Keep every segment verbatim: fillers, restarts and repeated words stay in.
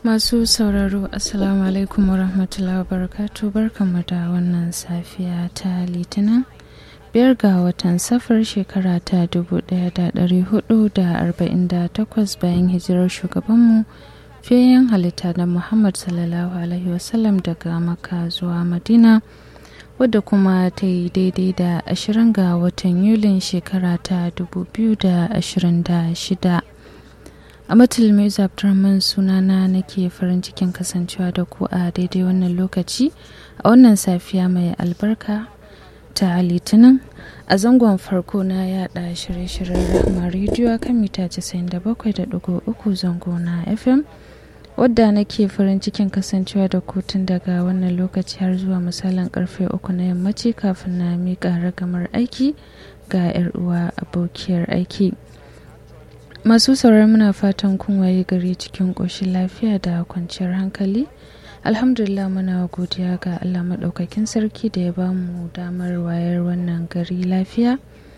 Masu sauraro Assalamu alaikum wa rahmatullahi wa barakatuh, barkanmu da wannan safiya ta Litinin biyar ga watan safar shekara ta dubu ɗaya da ɗari hudu da arba'in da takwas bayan hijirar shugabanmu fiyayen halitta na Muhammad sallallahu alaihi wasallam daga Makka zuwa Madina, wadda kuma ta yi daidai da ashirin ga watan Yulin shekara ta dubu biyu da ashirin da shida. A matulmi Abdurrahman sunana nake farin cikin kasancewa da ku a daidai wannan lokaci a wannan safiya mai albarka ta Litinin a zangon farko na yada shirye-shiryen Rahma Radio kan mita casa'in da bakwai da ɗigo uku zango na F M, wadda nake farin cikin kasancewa da ku tun daga wannan lokaci har zuwa misalin karfe uku na yammaci kafin na miƙa ragamar aiki ga 'yar uwa abokiyar aiki. Masu sauraron muna fatan kun waye gari cikin ƙoshin lafiya da kwanciyar hankali. Alhamdulillah, muna godiya ga Allah maɗaukakin sarki da ya bamu damar wayar wannan gari lafiya.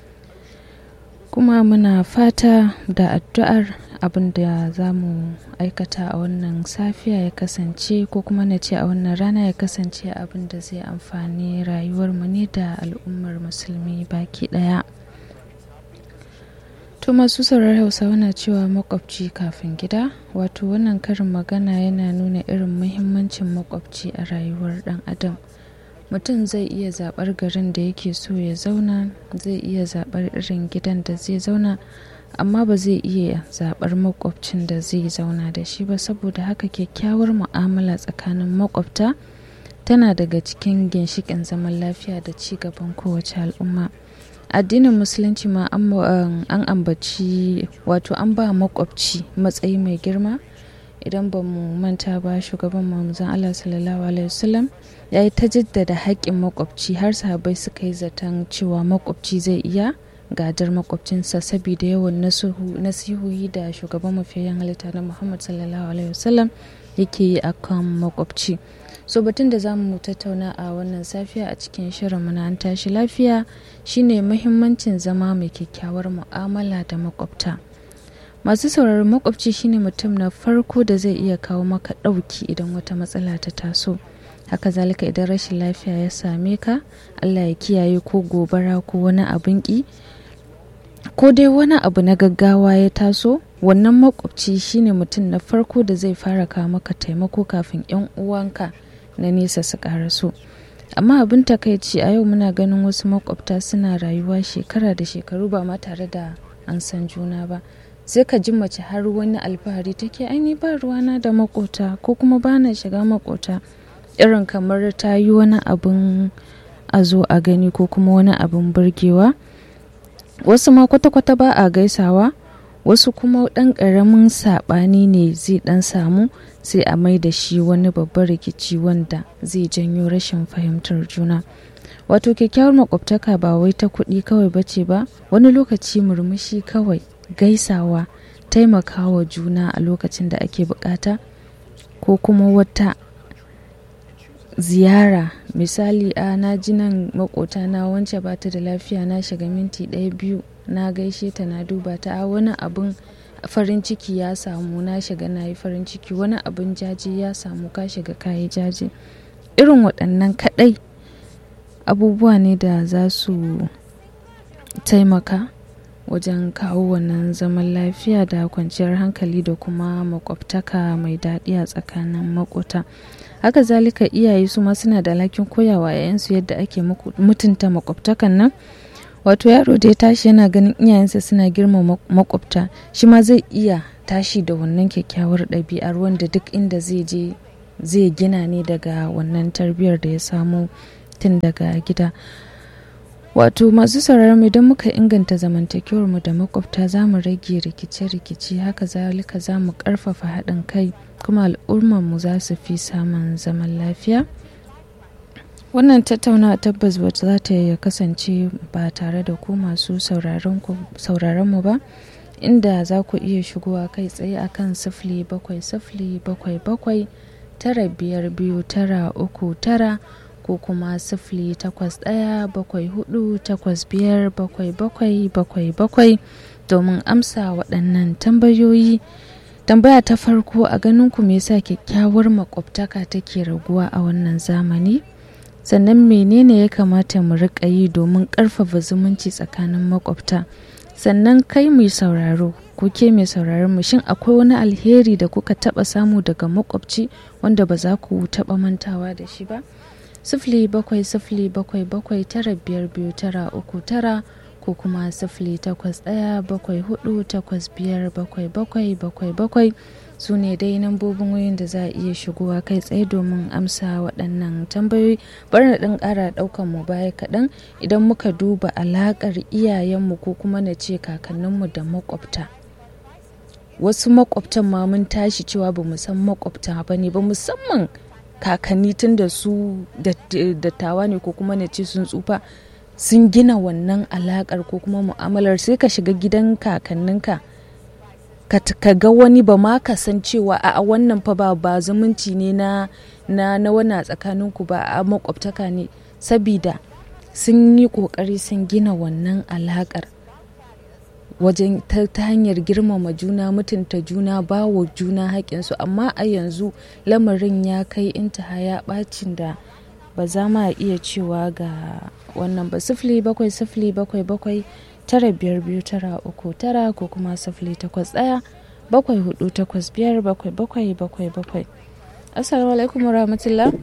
Kuma muna fata da addu'ar abin da za mu aikata a wannan safiya ya kasance, ko kuma na ce a wannan rana ya kasance abin da zai amfani rayuwarmu ne da al'ummar musulmi baki ɗaya. To masu sauraron Hausawa na cewa makwabci kafin gida, wato wannan karin magana yana nuna irin muhimmancin makwabci a rayuwar ɗan adam. Mutum zai iya zaɓar garin da yake so ya zauna, zai iya zaɓar irin gidan da zai zauna, amma ba zai iya zaɓar makwabcin da zai zauna da shi ba. Saboda haka kyakkyawar mu'amala tsakanin makwabta tana daga cikin ginshiƙin zaman lafiya da ci gaban kowace al'umma. Addinin musulunci ma an ambaci, wato an ba makwabci matsayi mai girma. Idan ba mu manta ba, shugaban manzon Allah sallallahu alaihi wasallam ya yi ta jaddada haƙƙin makwabci har sahabbai suka yi zaton cewa makwabci zai iya gadar makwabcinsa saboda yawan nasihohi da shugaban mafiyan halitta na Muhammad sallallahu alaihi wasallam yake yi akan makwabci. So batun da za mu tattauna a wannan safiya a cikin shirin na an tashi lafiya shine muhimmancin zama mai kyakkyawar mu'amala da makwabta. Masu sauraron, makwabci shine mutum na farko da zai iya kawo maka ɗauki idan wata matsala ta taso. Haka zalika idan rashin lafiya ya same ka, Allah ya kiyaye, ko gobara ko wani abin ki, ko dai wani abu na gaggawa ya taso, wannan makwabci shine mutum na farko da zai fara kawo maka taimako kafin 'yan uwanka na nesa su karaso. Amma abin takaici a yau muna ganin wasu makwabta suna rayuwa shekara da shekaru ba ma tare da an san juna ba. Sai ka ji mace har wani alfahari take, ai ni ba ruwana da makota, ko kuma ba na shiga makota, irin kamar ta yi wani abin a zo a gani ko kuma wani abin burgewa. Wasu ma kwata-kwata ba a gaisawa, wasu kuma ɗan ƙaramin saɓani ne zai ɗan samu sai a mai da shi wani babban rikici wanda zai janyo rashin fahimtar juna. Wato kyakkyawar makwabtaka ba wai ta kuɗi kawai bace ba, wani lokaci murmushi kawai, gaisawa, taimakawa juna a lokacin da ake bukata, ko kuma wata ziyara. Misali, a na ji nan makota na wance ba ta da lafiya, na shiga minti ɗaya biyu na gaishe ta, na duba ta, a wani abin farin ciki ya samu, na shiga na yi farin ciki, wani abin jaje ya samu, ka shiga kayi jaje. Irin waɗannan kaɗai abubuwa ne da za su taimaka wajen kawo wannan zaman lafiya da kwanciyar hankali da kuma makwabtaka mai daɗi a tsakanin makota. Haka zalika iyaye su ma suna da alhakin koyawa yayansu yadda ake mutunta makwabtakan nan. Wato yaro da ya tashi yana ganin iyayensa suna girmama makwabta, shi ma zai iya tashi da wannan kyakkyawar ɗabi'ar, wanda duk inda zai je zai gina ne daga wannan tarbiyyar da ya samu tun daga gida. Wato masu sauraron, idan muka inganta zamantakewar mu da makwabta, za mu rage rikice-rikice, haka zalika za mu ƙarfafa haɗin kai, kuma al'ummar mu za su fi samun zaman lafiya. Wannan tattaunawa tabbas ba za ta ya kasance ba tare da ku masu sauraron mu ba, inda za ku iya shigowa kai tsaye akan sifili bakwai sifili bakwai bakwai tara biyar biyu tara uku tara, ko kuma sifili takwas ɗaya bakwai hudu takwas biyar bakwai bakwai bakwai bakwai domin amsa waɗannan tambayoyi Tambaya ta farko, a ganin ku me yasa kyakkyawar makwabtaka take raguwa a wannan zamani? Sannan menene ya kamata mu riƙa yi domin ƙarfafa zumunci tsakanin makwabta? Sannan kai mai sauraro, ko ke mai sauraron mu, shin akwai wani alheri da kuka taɓa samu daga makwabci wanda ba za ku taɓa mantawa da shi ba? Sifili bakwai sifili bakwai bakwai tara biyar biyu tara uku tara ko kuma sifili takwas ɗaya bakwai hudu takwas biyar bakwai bakwai bakwai bakwai su ne dai nambobin wayoyin da za a iya shigowa kai tsaye domin amsa waɗannan tambayoyi. Bari na ɗan ƙara ɗaukan mu baya kaɗan. Idan muka duba alaƙar iyayenmu ko kuma na ce kakanninmu da makwabta, wasu makwabtan ma mun tashi cewa ba mu san makwabta ba ne ba, musamman kakanni tun da su dattawa ne ko kuma na ce sun tsufa, sun gina wannan alaƙar ko kuma mu'amalar. Sai ka shiga gidan kakanninka ka ga wani ba ma ka san cewa a wannan fa ba ba zumunci ne na na na wana tsakaninku ba, a makwabtaka ne, sabida sun yi kokari sun gina wannan alaƙar wajen ta, ta hanyar girmama juna, mutunta juna, bawa juna haƙinsu. Amma a yanzu lamarin ya kai intaha ya ɓacin da ba za ma iya cewa ga wannan ba. Sifili bakwai sifili bakwai bakwai tara biyar biyu tara uku tara ko kuma sifili takwas ɗaya bakwai hudu takwas biyar bakwai bakwai bakwai bakwai. Assalamu alaikum warahmatullah.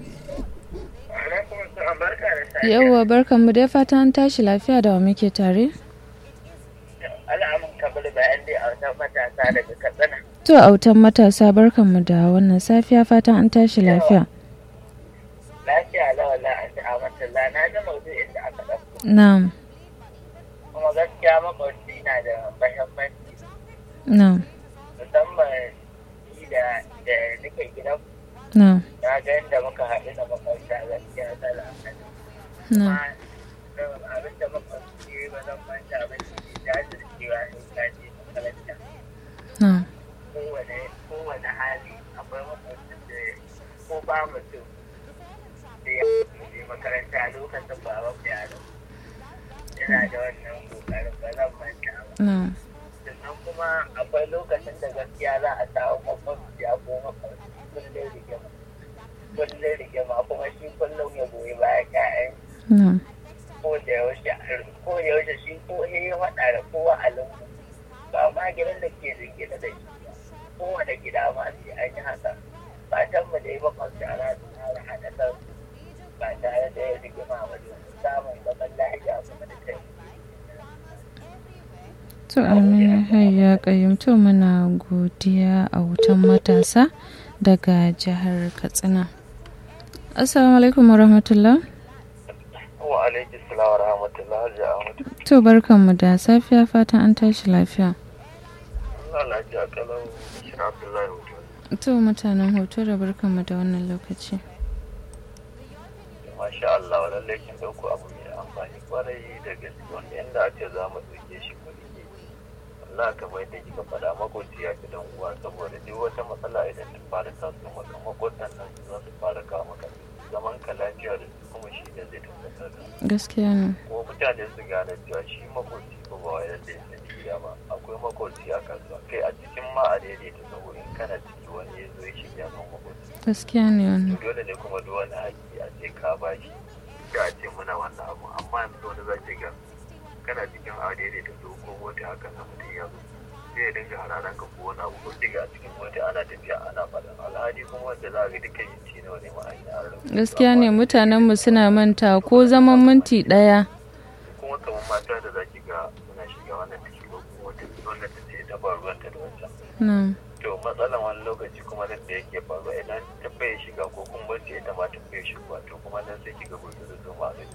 Yawwa, barkan mu dai, fatan an tashi lafiya. Da wa muke tare? Al'amun kabul bayan dai autan matasa daga Katsina. To, autan matasa, barkan mu da wannan safiya, fatan an tashi lafiya. Lafiya lawala an ji amatullah, na ji maudu'in da aka ɗauko. Na'am. Kuma gaskiya makwabci na da muhimmanci. Na'am. Musamman ni da da nake gidan. Na'am. Na ga yadda muka haɗu da makwabta gaskiya tsala. Na'am. Abin da makwabci ba zan manta ba shi ne jajircewa in ka je makaranta. Na'am. Kowane kowane hali akwai makwabcin da ko ba mutum da ya je makaranta lokacin baban yaro. Yana da wannan kokarin ba zan manta ba. Na'am. Sannan kuma akwai lokacin da gaskiya za a samu makwabci a ko makwabci kullum rigima. Kullum rigima kuma shi kullum ya goyi bayan ƴaƴan. Na'am. Ko da yaushe ko da yaushe shi ko ya faɗa da kowa a lungu. Ba ma gidan da ke rigina da shi. Kowane gida ma sai an yi haka. Fatan mu da yi makwabci a ranar haɗa kansu ba tare da yin rigima ba domin samun zaman lafiya kuma da kai. To, amin hayya kayyumto, muna godiya a wutan matasa daga jihar Katsina. Assalamu alaikum warahmatullah. Wa alaikum salam wa rahmatullah. Hajji Ahmadu. To, barkanmu da safiya, fatan an tashi lafiya. Allah lafiya kalau Bashir Abdullahi Hoto. To, mutanen hoto da barkanmu da wannan lokaci. Masha Allah, lallai kin dauko abu mai amfani kwarai da gaske wanda yanda ake za mu dauke shi mu rike shi. Allah kamar yadda kika faɗa, makoci ya fi dan uwa, saboda duk wata matsala idan ta fara taso maka makotan nan za su fara kawo maka zaman ka lafiya da su, kuma shi ne zai tabbatar da Gaskiya ne. kuma mutane su gane cewa shi makoci ko ba wai yadda ya sani gida ba, akwai makoci a kasuwa, kai a cikin ma a daidaita sahu in kana ciki wani ya zo ya shiga kan makoci. Gaskiya ne wannan. Dole ne kuma duk wani haƙƙi a ce ka ba shi, ka ce muna wannan abu, amma yanzu wani za ki ga kana cikin a daidaita sahu ko mota haka na mutum ya zo sai ya dinga hararan ka ko wani abu, ko diga a cikin mota ana tafiya ana faɗa, alhali kuma wanda za a ga dukkan yin ci nawa ne ma an yi an rabu. Gaskiya ne, mutanenmu suna manta ko zaman minti ɗaya. Kuma kamar mata da za ki ga suna shiga wannan ta shiga kuma wata wannan ta ce ta ba ruwanta da wancan. Na'am. To matsalan wani lokaci kuma nan da yake faruwa idan ta bai shiga ko kuma wacce ita ma ta bai shiga, to kuma nan sai kiga gudu da zuma a gani